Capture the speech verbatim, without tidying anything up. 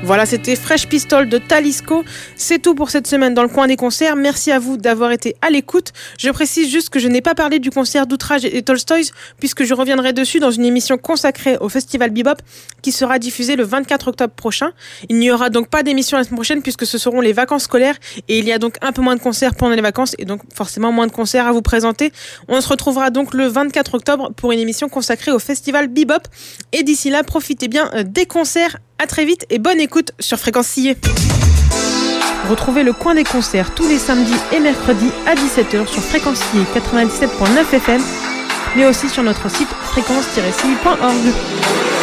Voilà, c'était Fresh Pistol de Talisco. C'est tout pour cette semaine dans le coin des concerts. Merci à vous d'avoir été à l'écoute. Je précise juste que je n'ai pas parlé du concert d'Outrage et Tolstoys puisque je reviendrai dessus dans une émission consacrée au Festival Bebop qui sera diffusée le vingt-quatre octobre prochain. Il n'y aura donc pas d'émission la semaine prochaine puisque ce seront les vacances scolaires et il y a donc un peu moins de concerts pendant les vacances et donc forcément moins de concerts à vous présenter. On se retrouvera donc le vingt-quatre octobre pour une émission consacrée au Festival Bebop et d'ici là, profitez bien des concerts. À très vite et bonne écoute sur Fréquence Sillé. Retrouvez le coin des concerts tous les samedis et mercredis à dix-sept heures sur Fréquence Sillé quatre-vingt-dix-sept virgule neuf F M, mais aussi sur notre site fréquence tiret sillé point org.